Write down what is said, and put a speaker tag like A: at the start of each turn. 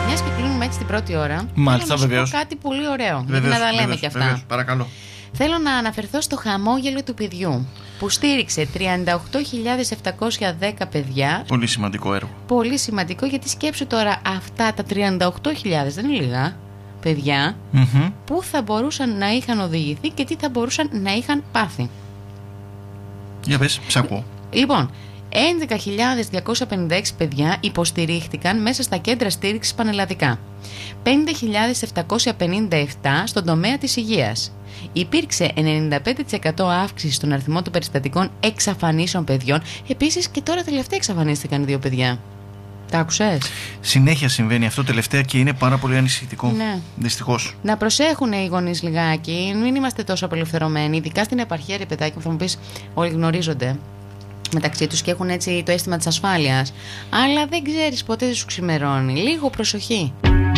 A: Μιας και κλείνουμε έτσι την πρώτη ώρα,
B: μάλιστα,
A: θέλω να
B: βεβαίως.
A: σου πω κάτι πολύ ωραίο.
B: Βεβαίως,
A: να τα λέμε
B: βεβαίως,
A: κι αυτά.
B: βεβαίως, παρακαλώ.
A: Θέλω να αναφερθώ στο χαμόγελο του παιδιού που στήριξε 38.710 παιδιά.
B: Πολύ σημαντικό έργο.
A: Πολύ σημαντικό, γιατί σκέψου τώρα αυτά τα 38.000, δεν είναι λίγα παιδιά, που θα μπορούσαν να είχαν οδηγηθεί και τι θα μπορούσαν να είχαν πάθει.
B: Για πες, ψάκω.
A: Λοιπόν, 11.256 παιδιά υποστηρίχτηκαν μέσα στα κέντρα στήριξης πανελλαδικά. 5.757 στον τομέα της υγείας. Υπήρξε 95% αύξηση στον αριθμό των περιστατικών εξαφανίσεων παιδιών. Επίσης και τώρα τελευταία εξαφανίστηκαν 2 παιδιά. Τα άκουσες?
B: Συνέχεια συμβαίνει αυτό τελευταία και είναι πάρα πολύ ανησυχητικό.
A: Ναι.
B: Δυστυχώς.
A: Να προσέχουν οι γονείς λιγάκι, μην είμαστε τόσο απελευθερωμένοι. Ειδικά στην επαρχία, ρε παιδάκι μου, θα μου πεις, όλοι γνωρίζονται μεταξύ τους και έχουν έτσι το αίσθημα της ασφάλειας. Αλλά δεν ξέρεις, ποτέ δεν σου ξημερώνει. Λίγο προσοχή.